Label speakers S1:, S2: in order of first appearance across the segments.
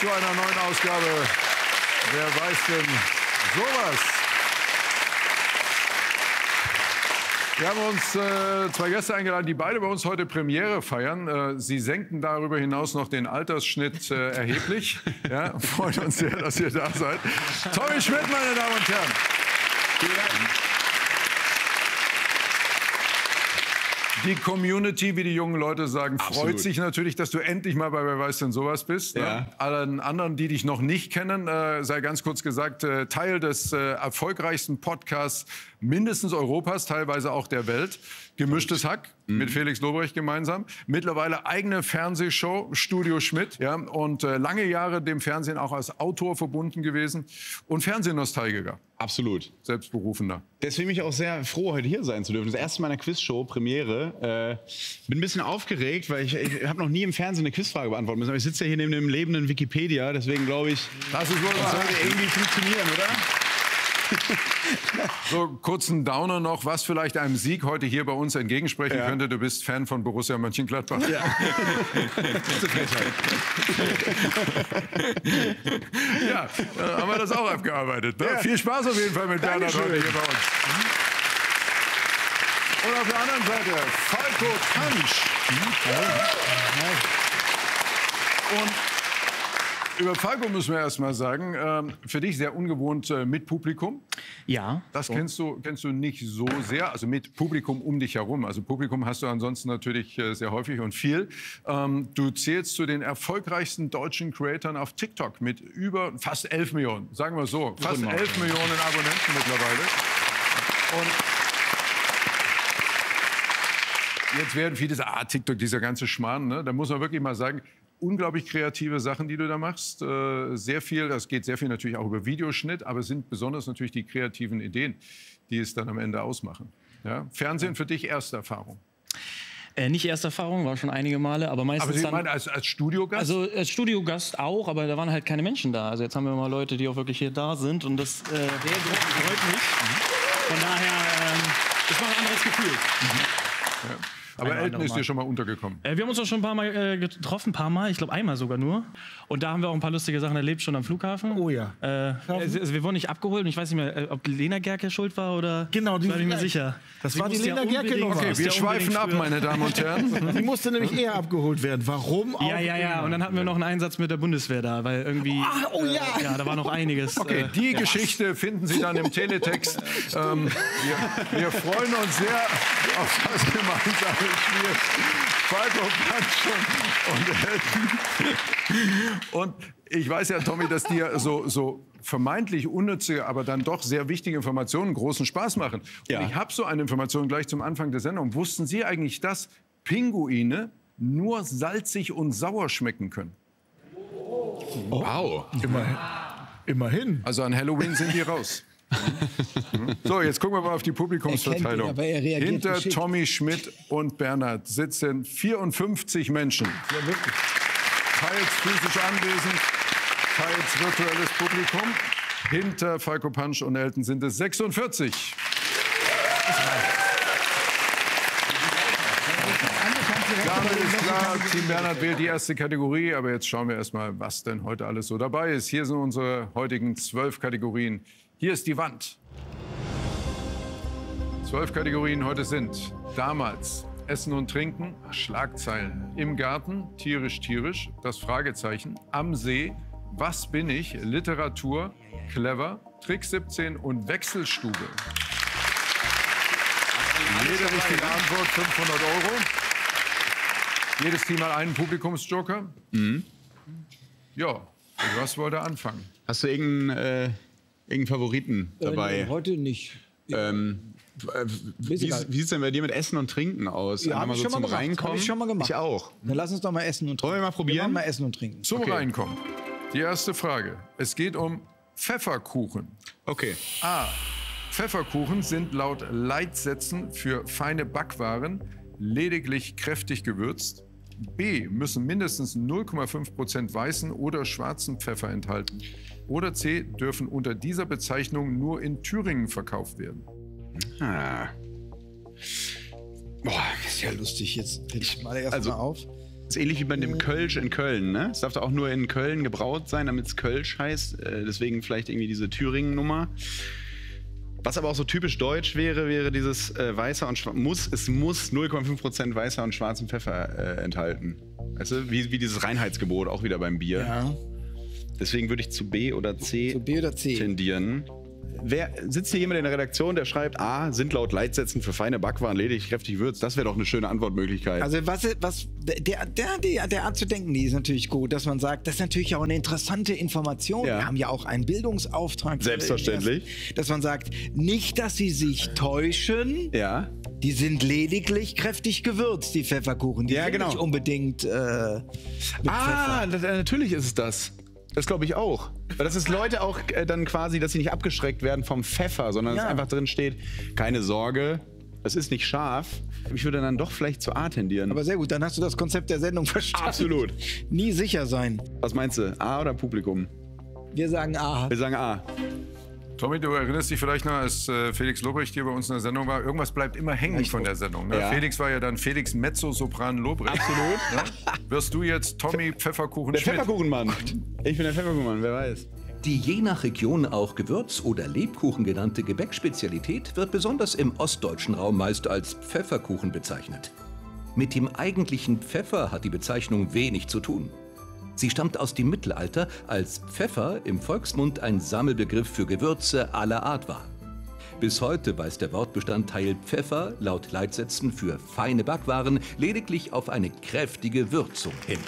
S1: zu einer neuen Ausgabe. Wer weiß denn sowas? Wir haben uns zwei Gäste eingeladen, die beide bei uns heute Premiere feiern. Sie senken darüber hinaus noch den Altersschnitt erheblich. Ja, freut uns sehr, dass ihr da seid. Tommy Schmidt, meine Damen und Herren. Vielen Dank. Die Community, wie die jungen Leute sagen, freut sich natürlich, dass du endlich mal bei Wer weiß denn sowas bist. Ja. Ne? Allen anderen, die dich noch nicht kennen, sei ganz kurz gesagt, Teil des erfolgreichsten Podcasts mindestens Europas, teilweise auch der Welt. Gemischtes Hack mit Felix Lobrecht gemeinsam. Mittlerweile eigene Fernsehshow, Studio Schmidt. Ja, und lange Jahre dem Fernsehen auch als Autor verbunden gewesen. Und Fernsehnostalgiker.
S2: Absolut.
S1: Selbstberufener.
S2: Deswegen bin ich auch sehr froh, heute hier sein zu dürfen. Das erste Mal in einer Quizshow, Premiere. Bin ein bisschen aufgeregt, weil ich habe noch nie im Fernsehen eine Quizfrage beantworten müssen. Aber ich sitze ja hier neben dem lebenden Wikipedia. Deswegen glaube ich, das sollte irgendwie funktionieren, oder?
S1: So, kurzen Downer noch, was vielleicht einem Sieg heute hier bei uns entgegensprechen könnte. Du bist Fan von Borussia Mönchengladbach. Ja. Ja, haben wir das auch abgearbeitet. Ne? Ja. Viel Spaß auf jeden Fall mit Bernhard heute hier bei uns. Und auf der anderen Seite Falco Pansch. Und über Falco müssen wir erst mal sagen, für dich sehr ungewohnt mit Publikum.
S3: Ja.
S1: Das kennst du nicht so sehr, also mit Publikum um dich herum. Also Publikum hast du ansonsten natürlich sehr häufig und viel. Du zählst zu den erfolgreichsten deutschen Creatoren auf TikTok mit über fast 11 Millionen, sagen wir so. Fast 11 Millionen Abonnenten mittlerweile. Und jetzt werden viele sagen, TikTok, dieser ganze Schmarrn, ne? Da muss man wirklich mal sagen, unglaublich kreative Sachen, die du da machst. Sehr viel, das geht sehr viel natürlich auch über Videoschnitt, aber es sind besonders natürlich die kreativen Ideen, die es dann am Ende ausmachen. Ja? Fernsehen für dich erste Erfahrung?
S3: Nicht erste Erfahrung, war schon einige Male, aber meistens
S1: aber Sie meinen als Studiogast?
S3: Also als Studiogast auch, aber da waren halt keine Menschen da. Also jetzt haben wir mal Leute, die auch wirklich hier da sind und das freut mich. Von daher ist mal ein anderes Gefühl.
S1: Ja. Aber Elton ist dir schon mal untergekommen?
S3: Wir haben uns auch schon ein paar Mal getroffen, ich glaube einmal sogar nur. Und da haben wir auch ein paar lustige Sachen erlebt, schon am Flughafen.
S4: Oh ja.
S3: Also wir wurden nicht abgeholt und ich weiß nicht mehr, ob Lena Gerke schuld war oder...
S4: Genau, die
S3: war ich mir sicher.
S4: Das war die Lena Gerke noch.
S1: Okay, wir schweifen ab, meine Damen und Herren.
S4: Die musste nämlich eher abgeholt werden. Warum auch?
S3: Ja. Und dann hatten wir noch einen Einsatz mit der Bundeswehr da, weil irgendwie... Ja, da war noch einiges.
S1: Okay, die Geschichte finden Sie dann im Teletext. Wir freuen uns sehr auf das gemeinsame Spiel. Falco Pansch und ich weiß ja, Tommy, dass dir so vermeintlich unnütze, aber dann doch sehr wichtige Informationen großen Spaß machen. Und ich habe so eine Information gleich zum Anfang der Sendung. Wussten Sie eigentlich, dass Pinguine nur salzig und sauer schmecken können?
S2: Wow.
S4: Immerhin.
S1: Also an Halloween sind die raus. So, jetzt gucken wir mal auf die Publikumsverteilung. Hinter Tommy Schmidt und Bernhard sitzen 54 Menschen.
S4: Ja, wirklich.
S1: Teils physisch anwesend, teils virtuelles Publikum. Hinter Falco Pansch und Elton sind es 46. Damit ist klar, Team Bernhard wählt die erste Kategorie. Aber jetzt schauen wir erst mal, was denn heute alles so dabei ist. Hier sind unsere heutigen 12 Kategorien. Hier ist die Wand. 12 Kategorien heute sind damals Essen und Trinken, Schlagzeilen, im Garten, tierisch, tierisch, das Fragezeichen, am See, was bin ich, Literatur, clever, Trick 17 und Wechselstube. Jede richtige Antwort 500 €. Jedes Team hat einen Publikumsjoker. Ja, was wollt ihr anfangen?
S2: Hast du irgendeinen Favoriten dabei?
S5: Heute nicht.
S2: Wie sieht es denn bei dir mit Essen und Trinken aus?
S5: Ja, hab ich schon mal gemacht.
S2: Reinkommen?
S5: Hab ich schon mal gemacht.
S2: Ich auch.
S5: Dann lass uns doch mal essen und trinken.
S2: Wollen wir mal probieren?
S5: Wir machen mal Essen und Trinken.
S1: Zum Reinkommen. Die erste Frage. Es geht um Pfefferkuchen.
S2: Okay.
S1: A. Pfefferkuchen sind laut Leitsätzen für feine Backwaren lediglich kräftig gewürzt. B. Müssen mindestens 0,5% weißen oder schwarzen Pfeffer enthalten. Oder C. Dürfen unter dieser Bezeichnung nur in Thüringen verkauft werden.
S5: Boah, das ist ja lustig. Jetzt ich mal erst mal auf.
S2: ist ähnlich wie bei dem Kölsch in Köln, ne? Es darf doch auch nur in Köln gebraut sein, damit es Kölsch heißt. Deswegen vielleicht irgendwie diese Thüringen-Nummer. Was aber auch so typisch deutsch wäre dieses weißer und es muss 0,5% weißer und schwarzen Pfeffer enthalten. Weißt du, wie dieses Reinheitsgebot, auch wieder beim Bier.
S5: Ja.
S2: Deswegen würde ich zu B oder C, tendieren. Sitzt hier jemand in der Redaktion, der schreibt, A, sind laut Leitsätzen für feine Backwaren lediglich kräftig würzt? Das wäre doch eine schöne Antwortmöglichkeit.
S5: Also der Art zu denken, die ist natürlich gut, dass man sagt, das ist natürlich auch eine interessante Information.
S2: Ja.
S5: Wir haben ja auch einen Bildungsauftrag.
S2: Selbstverständlich.
S5: Dass man sagt, nicht, dass sie sich täuschen.
S2: Ja.
S5: Die sind lediglich kräftig gewürzt, die Pfefferkuchen. Die sind nicht unbedingt mit Pfeffer.
S2: Natürlich ist es das. Das glaube ich auch. Weil das ist Leute auch dann quasi, dass sie nicht abgeschreckt werden vom Pfeffer, sondern dass einfach drin steht, keine Sorge, das ist nicht scharf. Ich würde dann doch vielleicht zu A tendieren.
S5: Aber sehr gut, dann hast du das Konzept der Sendung verstanden.
S2: Absolut.
S5: Nie sicher sein.
S2: Was meinst du, A oder Publikum?
S5: Wir sagen A.
S2: Wir sagen A.
S1: Tommy, du erinnerst dich vielleicht noch, als Felix Lobrecht hier bei uns in der Sendung war, irgendwas bleibt immer hängen von der Sendung. Ne?
S2: Ja.
S1: Felix war ja dann Felix Mezzosopran Lobrecht.
S2: Absolut.
S1: Ne? Wirst du jetzt Tommy Pfefferkuchen
S2: Der
S1: Schmidt?
S2: Pfefferkuchenmann. Ich bin der Pfefferkuchenmann, wer weiß.
S6: Die je nach Region auch Gewürz- oder Lebkuchen genannte Gebäckspezialität wird besonders im ostdeutschen Raum meist als Pfefferkuchen bezeichnet. Mit dem eigentlichen Pfeffer hat die Bezeichnung wenig zu tun. Sie stammt aus dem Mittelalter, als Pfeffer im Volksmund ein Sammelbegriff für Gewürze aller Art war. Bis heute weist der Wortbestandteil Pfeffer laut Leitsätzen für feine Backwaren lediglich auf eine kräftige Würzung hin.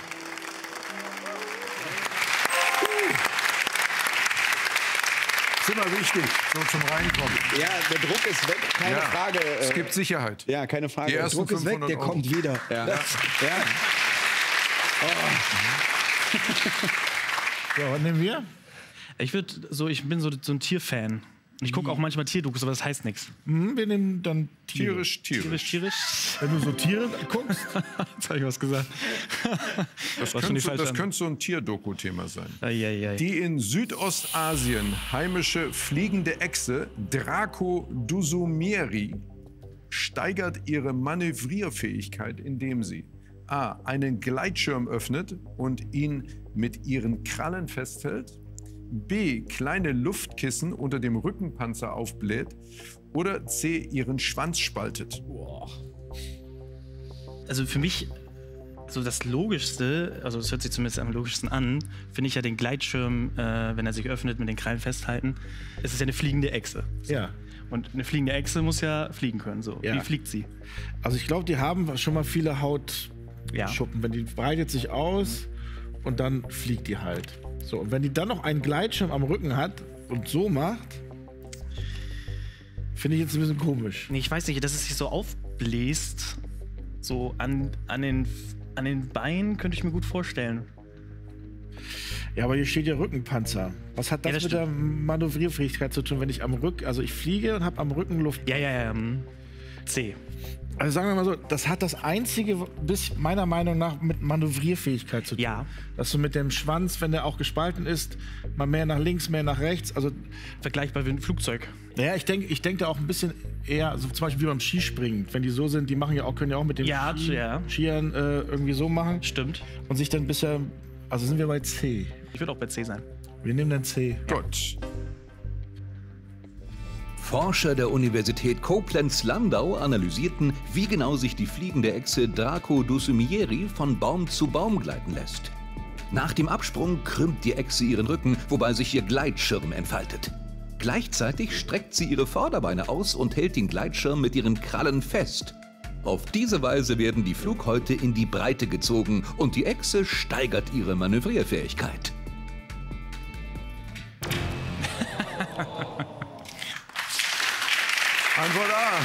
S1: Ist immer wichtig, so zum Reinkommen.
S2: Ja, der Druck ist weg, keine Frage.
S1: Es gibt Sicherheit.
S2: Ja, keine Frage.
S1: Die
S5: Der
S1: ersten
S5: Druck ist weg,
S1: 500
S5: der
S1: Euro.
S5: kommt wieder.
S2: Ja.
S4: So, was nehmen wir?
S3: Ich bin so ein Tierfan. Ich gucke auch manchmal Tierdokus, aber das heißt nichts.
S4: Wir nehmen dann Tiere.
S3: Tierisch.
S4: Wenn du so Tiere guckst,
S3: Jetzt habe ich was gesagt.
S1: Das
S3: war schon die falsche
S1: könnte so ein Tierdoku-Thema sein.
S3: Eieiei.
S1: Die in Südostasien heimische fliegende Echse Draco dusumieri steigert ihre Manövrierfähigkeit, indem sie A. einen Gleitschirm öffnet und ihn mit ihren Krallen festhält, B. kleine Luftkissen unter dem Rückenpanzer aufbläht oder C. ihren Schwanz spaltet.
S3: Also für mich so das Logischste, also das hört sich zumindest am logischsten an, finde ich ja den Gleitschirm, wenn er sich öffnet, mit den Krallen festhalten. Es ist ja eine fliegende Echse.
S4: ja.
S3: Und eine fliegende Echse muss ja fliegen können. So.
S4: Ja.
S3: Wie fliegt sie?
S4: Also ich glaube, die haben schon mal viele Hautschuppen. Wenn die breitet sich aus und dann fliegt die halt. So, und wenn die dann noch einen Gleitschirm am Rücken hat und so macht, finde ich jetzt ein bisschen komisch.
S3: Nee, ich weiß nicht, dass es sich so aufbläst, so an den Beinen, könnte ich mir gut vorstellen.
S4: Ja, aber hier steht ja Rückenpanzer. Was hat das,
S3: das
S4: mit der Manövrierfähigkeit zu tun, wenn ich am Rücken, also ich fliege und habe am Rücken Luft?
S3: Ja. C.
S4: Also sagen wir mal so, das hat das einzige, bis meiner Meinung nach, mit Manövrierfähigkeit zu tun.
S3: Ja.
S4: Dass du mit dem Schwanz, wenn der auch gespalten ist, mal mehr nach links, mehr nach rechts. Also,
S3: Vergleichbar wie ein Flugzeug.
S4: naja, ich denk da auch ein bisschen eher, also zum Beispiel wie beim Skispringen. Wenn die so sind, die machen ja auch, können ja auch mit den
S3: Ja, ja.
S4: Skiern irgendwie so machen.
S3: Stimmt.
S4: Und sich dann bisher, also sind wir bei C.
S3: Ich würde auch bei C sein.
S4: Wir nehmen dann C.
S1: Gut.
S6: Forscher der Universität Koblenz-Landau analysierten, wie genau sich die fliegende Echse Draco dusumieri von Baum zu Baum gleiten lässt. Nach dem Absprung krümmt die Echse ihren Rücken, wobei sich ihr Gleitschirm entfaltet. Gleichzeitig streckt sie ihre Vorderbeine aus und hält den Gleitschirm mit ihren Krallen fest. Auf diese Weise werden die Flughäute in die Breite gezogen und die Echse steigert ihre Manövrierfähigkeit.
S1: Antwort A.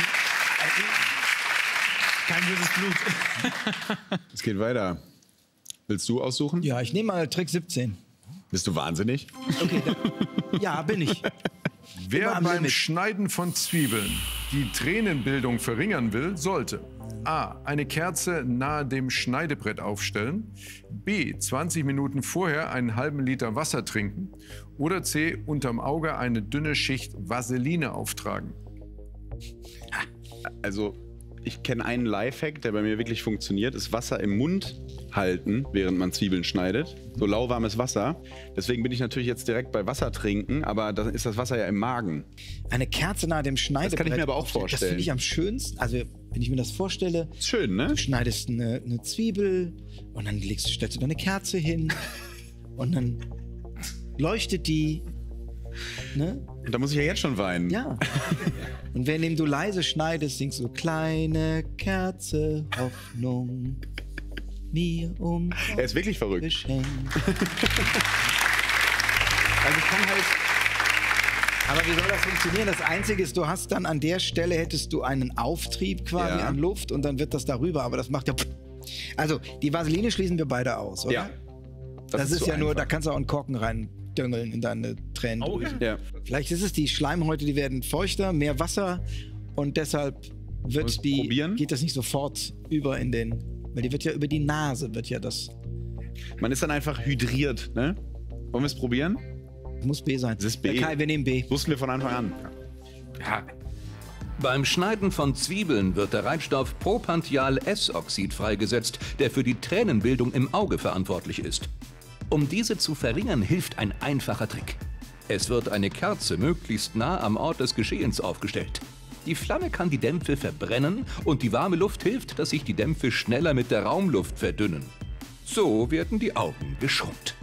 S3: Kein böses Blut.
S2: Es geht weiter. Willst du aussuchen?
S5: Ja, ich nehme mal Trick 17.
S2: Bist du wahnsinnig?
S5: Okay, ja, bin ich.
S1: Wer
S5: Immer am
S1: beim
S5: Limit.
S1: Schneiden von Zwiebeln die Tränenbildung verringern will, sollte A. eine Kerze nahe dem Schneidebrett aufstellen, B. 20 Minuten vorher einen halben Liter Wasser trinken oder C. unterm Auge eine dünne Schicht Vaseline auftragen.
S2: Also, ich kenne einen Lifehack, der bei mir wirklich funktioniert, ist Wasser im Mund halten, während man Zwiebeln schneidet. So lauwarmes Wasser. Deswegen bin ich natürlich jetzt direkt bei Wasser trinken, aber dann ist das Wasser ja im Magen.
S5: Eine Kerze nahe dem Schneidebrett.
S2: Das kann ich mir aber auch vorstellen.
S5: Das finde ich am schönsten. Also, wenn ich mir das vorstelle,
S2: ist schön, ne?
S5: Du schneidest eine Zwiebel und dann stellst du da eine Kerze hin und dann leuchtet die. Ne?
S2: Und da muss ich ja jetzt schon weinen.
S5: Ja. Und wenn du leise schneidest, singst du kleine Kerze, Hoffnung, mir um.
S2: Er ist wirklich verrückt.
S5: Geschenk.
S2: Also ich kann halt.
S5: Aber wie soll das funktionieren? Das Einzige ist, du hast dann an der Stelle hättest du einen Auftrieb quasi an Luft und dann wird das darüber, aber das macht ja. Also, die Vaseline schließen wir beide aus, oder?
S2: Ja.
S5: Das ist ja nur, da kannst du auch einen Korken reindöngeln in deine Tränen.
S3: Oh,
S2: ja.
S5: Vielleicht ist es die Schleimhäute, die werden feuchter, mehr Wasser und deshalb geht das nicht sofort über in den, weil die wird ja über die Nase, wird ja das.
S2: Man ist dann einfach hydriert, ne? Wollen wir es probieren?
S5: Muss B sein.
S2: Das ist B.
S5: Kai, wir nehmen B.
S2: Wussten wir von Anfang an.
S6: Ja. Beim Schneiden von Zwiebeln wird der Reizstoff Propandial-S-Oxid freigesetzt, der für die Tränenbildung im Auge verantwortlich ist. Um diese zu verringern, hilft ein einfacher Trick. Es wird eine Kerze möglichst nah am Ort des Geschehens aufgestellt. Die Flamme kann die Dämpfe verbrennen und die warme Luft hilft, dass sich die Dämpfe schneller mit der Raumluft verdünnen. So werden die Augen geschont.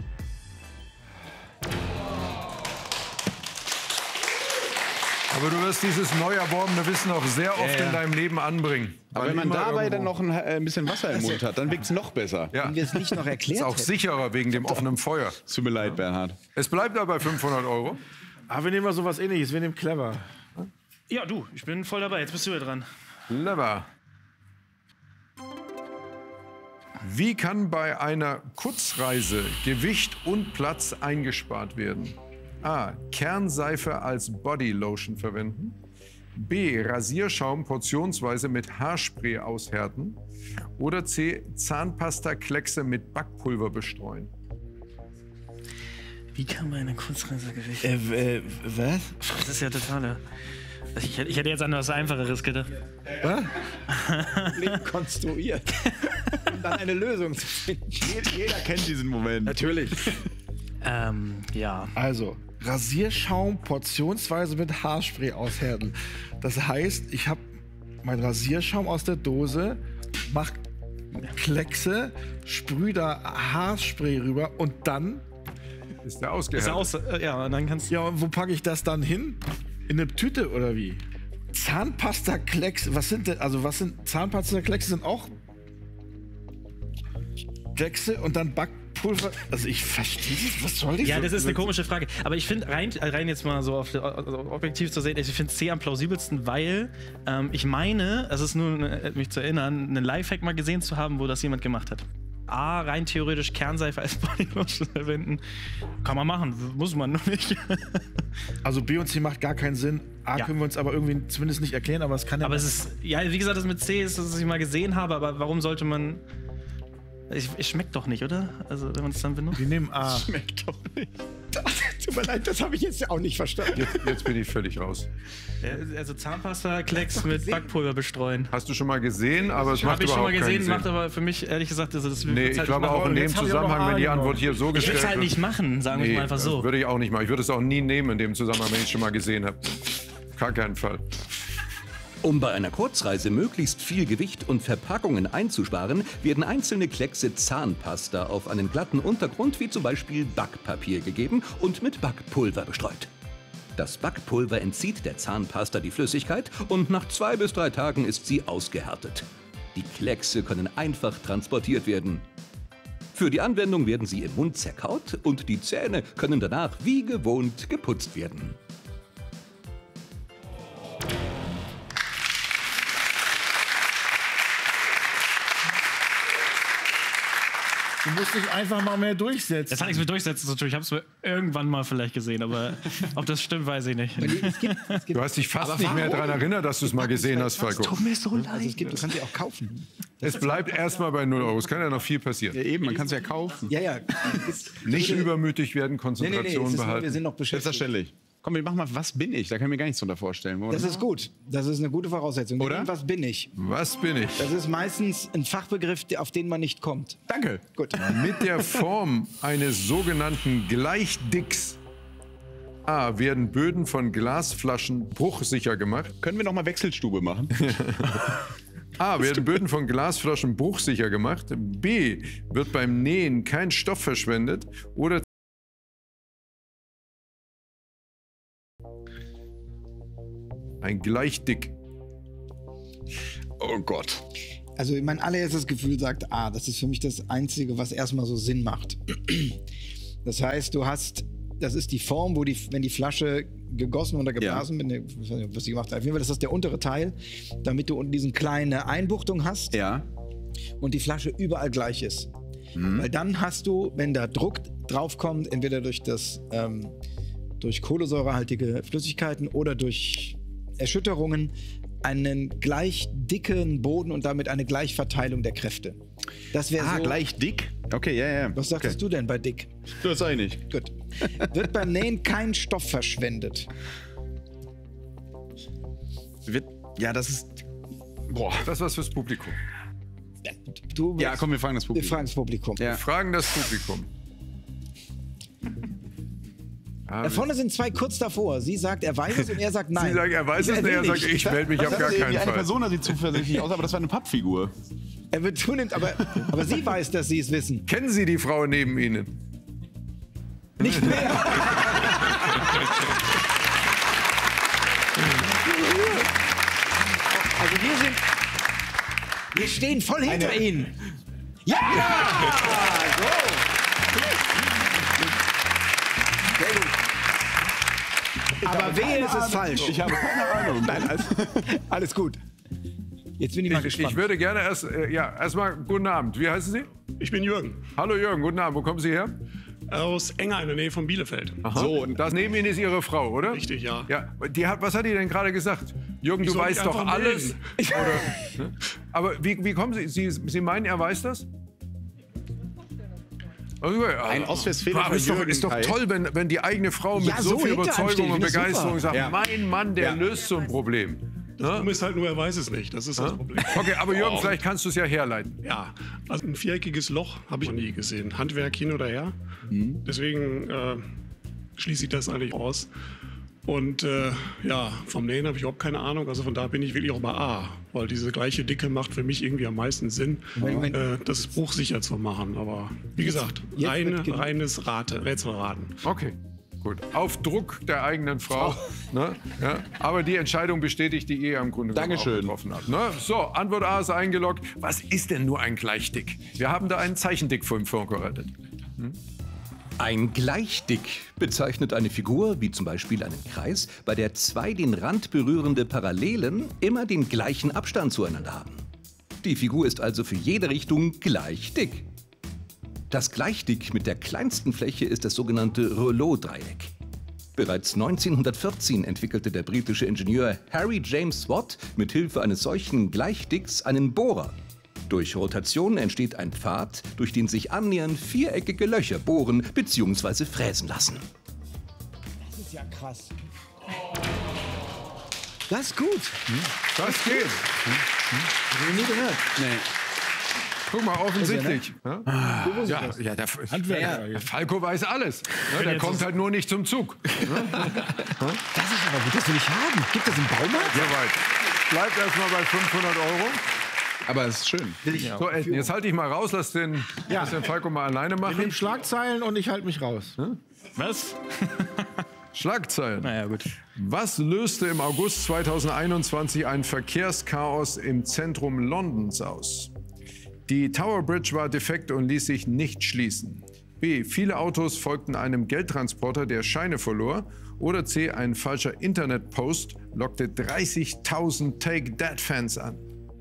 S1: Aber du wirst dieses neu erworbene Wissen auch sehr oft in deinem Leben anbringen.
S2: Aber wenn man dabei dann noch ein bisschen Wasser im Mund hat, dann wirkt es noch besser.
S1: Ja.
S5: Wenn wir es nicht noch erklärt
S1: Ist auch sicherer wegen dem offenen Feuer.
S2: Tut mir leid, Bernhard.
S1: Es bleibt aber bei 500 €.
S4: Aber wir nehmen mal sowas Ähnliches. Wir nehmen clever.
S3: Ja, du, ich bin voll dabei. Jetzt bist du ja dran.
S1: Clever. Wie kann bei einer Kurzreise Gewicht und Platz eingespart werden? A. Kernseife als Bodylotion verwenden. B. Rasierschaum portionsweise mit Haarspray aushärten. Oder C. Zahnpasta-Kleckse mit Backpulver bestreuen.
S3: Wie kann man eine Kurzreise Gewicht?
S5: Was?
S3: Das ist ja total. Ich hätte jetzt an was Einfacheres gedacht.
S5: Was? Konstruiert. Um dann eine Lösung zu finden.
S2: Jeder kennt diesen Moment.
S5: Natürlich.
S3: Ja.
S4: Also, Rasierschaum portionsweise mit Haarspray aushärten. Das heißt, ich habe meinen Rasierschaum aus der Dose, mach Kleckse, sprühe da Haarspray rüber und dann
S1: ist der ausgehärtet.
S3: Ja, und dann kannst du.
S4: Ja, und wo packe ich das dann hin? In eine Tüte oder wie? Zahnpasta-Kleckse, was sind Zahnpasta-Kleckse sind auch Kleckse und dann Backpulver. Also ich verstehe nicht, was soll das?
S3: Ja, das ist eine komische Frage. Aber ich finde, rein jetzt mal so objektiv zu sehen, ich finde C am plausibelsten, weil ich meine, es ist nur, mich zu erinnern, einen Lifehack mal gesehen zu haben, wo das jemand gemacht hat. A, rein theoretisch Kernseife als Bodylotion verwenden. Kann man machen, muss man nur nicht.
S4: Also B und C macht gar keinen Sinn. A können wir uns aber irgendwie zumindest nicht erklären, aber es kann ja...
S3: Aber es ist, ja, wie gesagt, das mit C ist, dass ich mal gesehen habe, aber warum sollte man... Es schmeckt doch nicht, oder? Also, wenn man es dann benutzt.
S4: Wir nehmen A.
S2: Schmeckt doch nicht.
S5: Tut mir leid, das habe ich jetzt auch nicht verstanden.
S1: Jetzt bin ich völlig raus.
S3: Also Zahnpasta-Klecks mit Backpulver bestreuen.
S1: Hast du schon mal gesehen, aber es macht überhaupt keinen Sinn.
S3: Habe ich schon mal gesehen, macht aber für mich, ehrlich gesagt, das
S1: nee, ich glaube auch in dem Zusammenhang, wenn die Antwort hier so gestellt wird.
S3: Ich würde es halt nicht machen, sagen wir mal einfach so.
S1: Würde ich auch nicht machen. Ich würde es auch nie nehmen in dem Zusammenhang, wenn ich es schon mal gesehen habe. Gar keinen Fall.
S6: Um bei einer Kurzreise möglichst viel Gewicht und Verpackungen einzusparen, werden einzelne Kleckse Zahnpasta auf einen glatten Untergrund wie zum Beispiel Backpapier gegeben und mit Backpulver bestreut. Das Backpulver entzieht der Zahnpasta die Flüssigkeit und nach 2 bis 3 Tagen ist sie ausgehärtet. Die Kleckse können einfach transportiert werden. Für die Anwendung werden sie im Mund zerkaut und die Zähne können danach wie gewohnt geputzt werden.
S4: Du musst dich einfach mal mehr durchsetzen.
S3: Das hat nichts mit Durchsetzen zu tun. Ich habe es irgendwann mal vielleicht gesehen, aber ob das stimmt, weiß ich nicht.
S1: Du hast dich fast nicht mehr daran erinnert, dass du es mal gesehen hast, Falco.
S5: Tut mir so leid. Also du kannst sie auch kaufen.
S1: Es bleibt erstmal bei 0 €. Es kann ja noch viel passieren.
S2: Ja, eben, man kann es ja kaufen.
S5: Ja.
S1: Nicht übermütig werden,
S5: Nee,
S1: Konzentration behalten.
S5: Wir sind noch beschäftigt.
S2: Selbstverständlich. Komm, wir machen mal, was bin ich? Da kann ich mir gar nichts drunter vorstellen.
S5: Das ist gut. Das ist eine gute Voraussetzung.
S2: Oder?
S5: Was bin ich?
S1: Was bin ich?
S5: Das ist meistens ein Fachbegriff, auf den man nicht kommt.
S2: Danke.
S5: Gut.
S1: Mit der Form eines sogenannten Gleichdicks A. Werden Böden von Glasflaschen bruchsicher gemacht.
S2: Können wir noch mal Wechselstube machen?
S1: A. Werden Böden von Glasflaschen bruchsicher gemacht. B. Wird beim Nähen kein Stoff verschwendet. Oder ein Gleichdick.
S2: Oh Gott.
S5: Also mein allererstes Gefühl sagt, das ist für mich das Einzige, was erstmal so Sinn macht. Das heißt, das ist die Form, wenn die Flasche gegossen oder geblasen wird, ich weiß nicht, was sie gemacht hat. Auf jeden Fall ist das der untere Teil, damit du unten diesen kleine Einbuchtung hast und die Flasche überall gleich ist. Weil dann hast du, wenn da Druck draufkommt, entweder durch kohlensäurehaltige Flüssigkeiten oder durch Erschütterungen, einen gleich dicken Boden und damit eine Gleichverteilung der Kräfte. Das wäre so.
S2: Gleich dick? Okay, ja.
S5: Was sagtest du denn bei dick?
S2: Das sag ich nicht.
S5: Gut. Wird beim Nähen kein Stoff verschwendet?
S2: Das ist. Boah.
S1: Das ist was fürs Publikum.
S2: Komm, wir fragen das Publikum.
S5: Wir fragen das Publikum.
S2: Ja.
S1: Wir fragen das Publikum.
S5: Da vorne sind zwei kurz davor. Sie sagt, er weiß es und er sagt nein.
S1: Sie sagen, er weiß es und er sagt, ich melde mich auf gar keinen
S2: Eine
S1: Fall.
S2: Person sieht zuversichtlich aus, aber das war eine Pappfigur.
S5: Er wird zunehmend, aber sie weiß, dass sie es wissen.
S1: Kennen Sie die Frau neben Ihnen?
S5: Nicht mehr. Also wir stehen voll hinter Ihnen. Ja! So. Aber wehe, es ist falsch.
S2: Ich habe keine Ahnung.
S5: Nein, alles gut. Jetzt bin ich mal gespannt.
S1: Ich würde gerne erstmal guten Abend. Wie heißen Sie?
S7: Ich bin Jürgen,
S1: Hallo Jürgen, guten Abend. Wo kommen Sie her?
S7: aus Enger in der Nähe von Bielefeld.
S1: Aha. So, und das neben Ihnen ist Ihre Frau, oder?
S7: Richtig, ja.
S1: Was hat die denn gerade gesagt? Jürgen, du weißt doch alles. Oder, ne? Aber wie kommen Sie? Sie meinen, er weiß das? Also,
S2: Ein Ostwestfäler
S1: ist doch toll, wenn die eigene Frau mit so viel Überzeugung und Begeisterung sagt, mein Mann, der löst so ein Problem.
S7: Das Problem ist halt nur, er weiß es nicht. Das ist das Problem.
S1: Okay, aber Jürgen, vielleicht kannst du es ja herleiten.
S7: Ja, also ein viereckiges Loch habe ich noch nie gesehen. Handwerk hin oder her. Deswegen schließe ich das eigentlich aus. Und vom Nähen habe ich überhaupt keine Ahnung. Also von da bin ich wirklich auch bei A. Weil diese gleiche Dicke macht für mich irgendwie am meisten Sinn, das bruchsicher zu machen. Aber wie gesagt, reines Rätselraten.
S1: Okay. Gut, auf Druck der eigenen Frau. Ne? Ja. Aber die Entscheidung bestätigt, die ihr im Grunde auch getroffen habt. Ne? So, Antwort A ist eingeloggt. Was ist denn nur ein Gleichdick? Wir haben da einen Zeichendickfilm vorbereitet.
S6: Ein Gleichdick bezeichnet eine Figur, wie zum Beispiel einen Kreis, bei der zwei den Rand berührende Parallelen immer den gleichen Abstand zueinander haben. Die Figur ist also für jede Richtung gleich dick. Das Gleichdick mit der kleinsten Fläche ist das sogenannte Rouleau-Dreieck. Bereits 1914 entwickelte der britische Ingenieur Harry James Watt mit Hilfe eines solchen Gleichdicks einen Bohrer. Durch Rotation entsteht ein Pfad, durch den sich annähernd viereckige Löcher bohren bzw. fräsen lassen.
S5: Das ist ja krass. Das ist gut.
S1: Das geht.
S5: Hab ich nie gehört.
S2: Nee.
S1: Guck mal, offensichtlich. Der Falco weiß alles. Ne? Der kommt halt nur nicht zum Zug.
S5: Das ist aber gut, das will ich haben. Gibt das im Baumarkt?
S1: Soweit. Bleibt erstmal bei 500 €.
S2: Aber es ist schön.
S1: So, Elton, jetzt halte ich mal raus, lass den Falco mal alleine
S4: Wir nehmen
S1: machen.
S4: Schlagzeilen und ich halte mich raus.
S3: Was?
S1: Schlagzeilen.
S3: Naja, gut.
S1: Was löste im August 2021 ein Verkehrschaos im Zentrum Londons aus? Die Tower Bridge war defekt und ließ sich nicht schließen. B. Viele Autos folgten einem Geldtransporter, der Scheine verlor. Oder C. Ein falscher Internetpost lockte 30.000 Take-That-Fans an.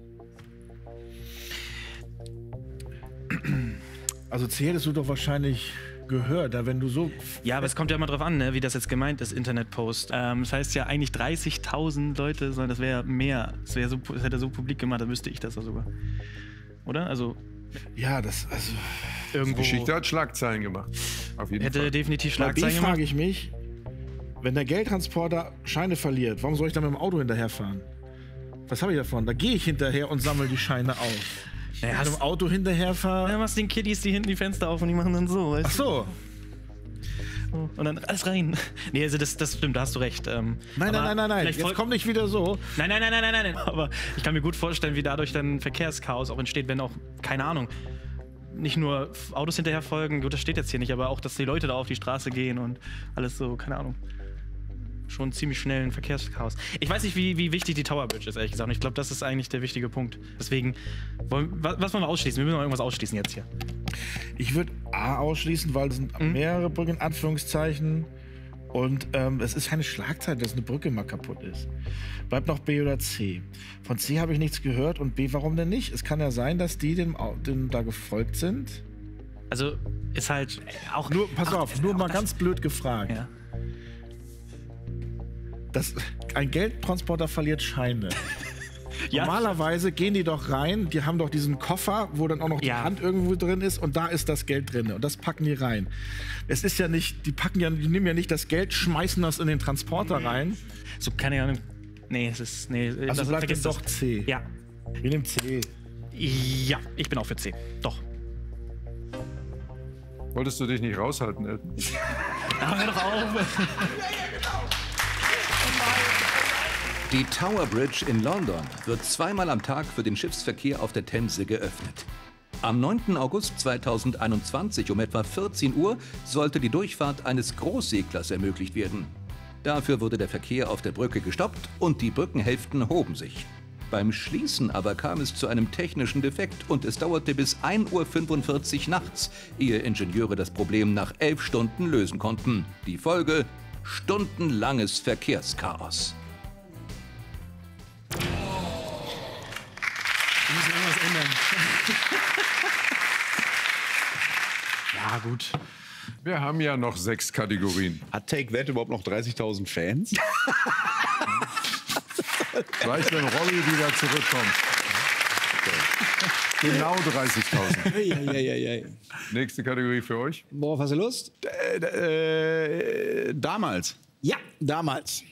S4: Also C hättest du doch wahrscheinlich gehört, da wenn du so...
S3: Ja, aber es kommt ja immer drauf an, ne, wie das jetzt gemeint ist, Internetpost. Das heißt ja eigentlich 30.000 Leute, das wäre mehr. Das hätte er so publik gemacht, dann wüsste ich das ja sogar. Oder? Also
S4: Ja, das... Also,
S3: irgendwo
S1: Die Geschichte hat Schlagzeilen gemacht. Auf jeden
S3: hätte
S1: Fall.
S3: definitiv
S4: bei B
S3: Schlagzeilen gemacht.
S4: frage ich mich, Wenn der Geldtransporter Scheine verliert, warum soll ich dann mit dem Auto hinterherfahren? Was habe ich davon? Da gehe ich hinterher und sammle die Scheine auf. Wenn ich mit dem Auto hinterherfahre...
S3: Dann machst du den Kiddies, die hinten die Fenster auf und die machen dann so. Weißt
S4: Ach so.
S3: Und dann alles rein. Nee, also das stimmt, da hast du recht.
S4: Nein. Jetzt kommt nicht wieder so.
S3: Nein. Aber ich kann mir gut vorstellen, wie dadurch dann Verkehrschaos auch entsteht, wenn auch, keine Ahnung, nicht nur Autos hinterher folgen, gut, das steht jetzt hier nicht, aber auch, dass die Leute da auf die Straße gehen und alles so, keine Ahnung. Schon ziemlich schnell ein Verkehrschaos. Ich weiß nicht, wie wichtig die Tower Bridge ist, ehrlich gesagt. Und ich glaube, das ist eigentlich der wichtige Punkt. Deswegen, was wollen wir ausschließen? Wir müssen noch irgendwas ausschließen jetzt hier.
S4: Ich würde A ausschließen, weil es sind mehrere Brücken, in Anführungszeichen. Und es ist keine Schlagzeile, dass eine Brücke mal kaputt ist. Bleibt noch B oder C. Von C habe ich nichts gehört. Und B, warum denn nicht? Es kann ja sein, dass die dem da gefolgt sind.
S3: Also, ist halt auch...
S4: Pass auf, nur mal ganz blöd gefragt.
S3: Ja.
S4: Ein Geldtransporter verliert Scheine.
S3: Ja.
S4: Normalerweise gehen die doch rein, die haben doch diesen Koffer, wo dann auch noch die Hand irgendwo drin ist und da ist das Geld drin und das packen die rein. Es ist ja nicht, die nehmen ja nicht das Geld, schmeißen das in den Transporter rein.
S3: So, keine Ahnung.
S4: Also bleibt es doch C.
S3: Ja.
S4: Wir nehmen C.
S3: Ja, ich bin auch für C. Doch.
S1: Wolltest du dich nicht raushalten, Elton?
S3: Hör doch auf.
S6: Die Tower Bridge in London wird zweimal am Tag für den Schiffsverkehr auf der Themse geöffnet. Am 9. August 2021 um etwa 14 Uhr sollte die Durchfahrt eines Großseglers ermöglicht werden. Dafür wurde der Verkehr auf der Brücke gestoppt und die Brückenhälften hoben sich. Beim Schließen aber kam es zu einem technischen Defekt und es dauerte bis 1:45 Uhr nachts, ehe Ingenieure das Problem nach 11 Stunden lösen konnten. Die Folge: stundenlanges Verkehrschaos.
S3: Wir müssen irgendwas ändern. Ja, gut.
S1: Wir haben ja noch 6 Kategorien.
S2: Hat Take That überhaupt noch 30.000 Fans?
S1: Gleich, wenn Rolli wieder zurückkommt. Genau 30.000. Nächste Kategorie für euch.
S5: Worauf hast du Lust?
S2: Damals.
S5: Ja, damals.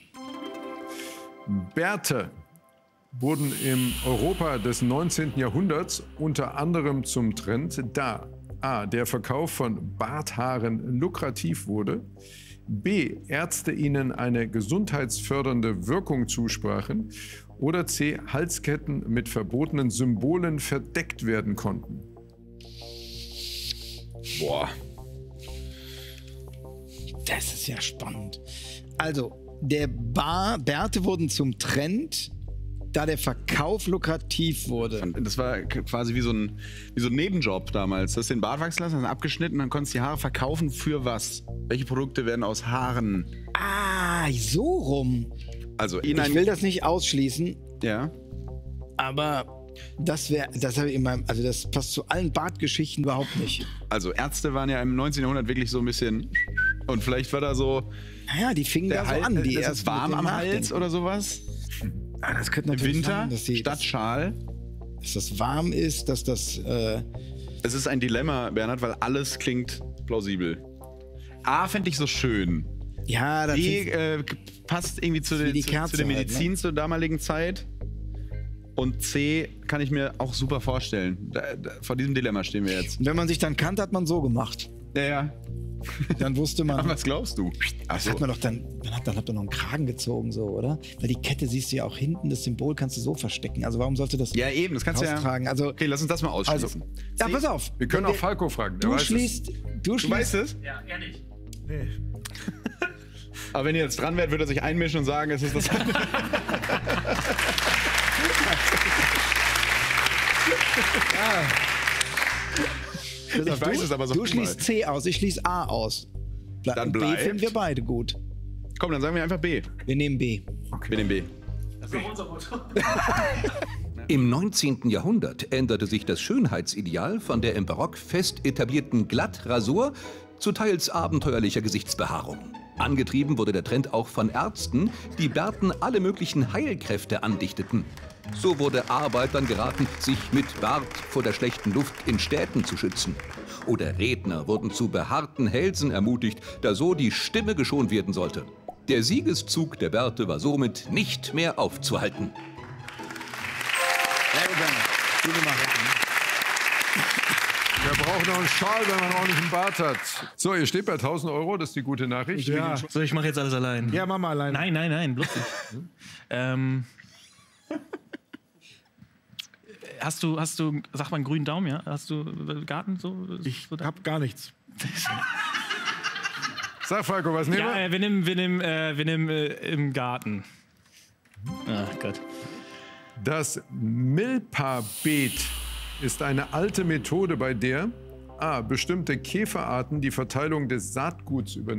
S1: Bärte wurden im Europa des 19. Jahrhunderts unter anderem zum Trend, da A. der Verkauf von Barthaaren lukrativ wurde, B. Ärzte ihnen eine gesundheitsfördernde Wirkung zusprachen oder C. Halsketten mit verbotenen Symbolen verdeckt werden konnten.
S2: Boah.
S5: Das ist ja spannend. Also, Bärte wurden zum Trend, da der Verkauf lukrativ wurde.
S2: Das war quasi wie so ein Nebenjob damals. Du hast den Bart wachsen lassen, hast ihn abgeschnitten, dann konntest du die Haare verkaufen für was? Welche Produkte werden aus Haaren?
S5: Ah, so rum.
S2: Also
S5: Ich will das nicht ausschließen,
S2: ja.
S5: aber das habe ich in meinem, also das passt zu allen Bartgeschichten überhaupt nicht.
S2: Also Ärzte waren ja im 19. Jahrhundert wirklich so ein bisschen, und vielleicht war da so,
S5: Naja, die fingen da so an. Die
S2: das
S5: erst
S2: ist warm
S5: mit dem
S2: am Hals
S5: Nachdenken.
S2: oder sowas.
S5: Ah, das könnte
S2: Im
S5: natürlich
S2: Winter
S5: sein, dass
S2: statt Schal.
S5: dass das warm ist, dass das
S2: Es ist ein Dilemma, Bernhard, weil alles klingt plausibel. A fände ich so schön.
S5: ja, das
S2: B passt irgendwie zu
S5: wie die
S2: der
S5: Kerze
S2: Medizin
S5: halt, ne?
S2: zur damaligen Zeit. Und C kann ich mir auch super vorstellen. Vor diesem Dilemma stehen wir jetzt.
S5: Und wenn man sich dann kannte, hat man so gemacht.
S2: Ja.
S5: Dann wusste man.
S2: Aber was glaubst du?
S5: Das hat man doch dann habt ihr noch einen Kragen gezogen, so, oder? Weil die Kette siehst du ja auch hinten, das Symbol kannst du so verstecken. Also warum sollte das
S2: Ja, eben, das kannst du ja.
S5: austragen? Also,
S2: Okay, lass uns das mal ausschließen.
S5: ja, pass auf.
S1: Wir können auch Falco fragen. der
S5: Du
S1: weiß es.
S5: schließt.
S2: Du weißt es?
S3: Ja, ehrlich.
S4: Nee.
S2: Aber wenn ihr jetzt dran wärt, würde er sich einmischen und sagen, es ist das. Ich weiß es aber so.
S5: Du schließt C aus, ich schließe A aus.
S2: Dann
S5: B
S2: bleibt-
S5: finden wir beide gut.
S2: Komm, dann sagen wir einfach B.
S5: Wir nehmen B.
S2: Wir nehmen B.
S3: Das ist doch unser Motto.
S6: Im 19. Jahrhundert änderte sich das Schönheitsideal von der im Barock fest etablierten Glattrasur zu teils abenteuerlicher Gesichtsbehaarung. Angetrieben wurde der Trend auch von Ärzten, die Bärten alle möglichen Heilkräfte andichteten. So wurde Arbeitern geraten, sich mit Bart vor der schlechten Luft in Städten zu schützen. Oder Redner wurden zu behaarten Hälsen ermutigt, da so die Stimme geschont werden sollte. Der Siegeszug der Bärte war somit nicht mehr aufzuhalten.
S5: Sehr gut, gut gemacht.
S1: Wer braucht noch einen Schal, wenn man auch nicht einen Bart hat? So, ihr steht bei 1.000 €, das ist die gute Nachricht.
S4: Ja.
S3: So, ich mache jetzt alles allein.
S4: Ja, mach mal allein.
S3: Nein, bloß nicht. Hast du, sag mal, einen grünen Daumen, ja? Hast du Garten so?
S4: Ich hab gar nichts.
S1: Sag, Falco, was nehmen wir?
S3: Ja, wir nehmen im Garten. Ach Gott.
S1: Das Milpa-Beet ist eine alte Methode, bei der a. bestimmte Käferarten die Verteilung des Saatguts übernehmen.